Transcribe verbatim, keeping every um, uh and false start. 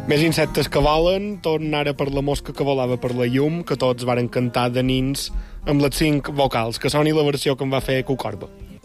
Més insectes que volen, torna ara per la mosca que volava per la llum, que tots varen cantar de nins amb les cinc vocals, que soni la versió que em va fer Cucorba.